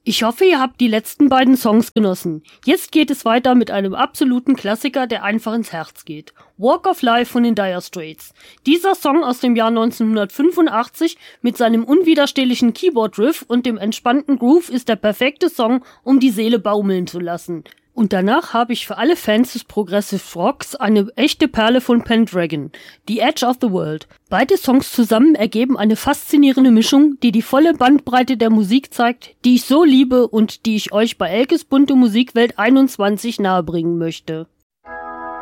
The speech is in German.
Ich hoffe, ihr habt die letzten beiden Songs genossen. Jetzt geht es weiter mit einem absoluten Klassiker, der einfach ins Herz geht. Walk of Life von den Dire Straits. Dieser Song aus dem Jahr 1985 mit seinem unwiderstehlichen Keyboard-Riff und dem entspannten Groove ist der perfekte Song, um die Seele baumeln zu lassen. Und danach habe ich für alle Fans des Progressive Rocks eine echte Perle von Pendragon, The Edge of the World. Beide Songs zusammen ergeben eine faszinierende Mischung, die die volle Bandbreite der Musik zeigt, die ich so liebe und die ich euch bei Elkes bunte Musikwelt 21 nahebringen möchte.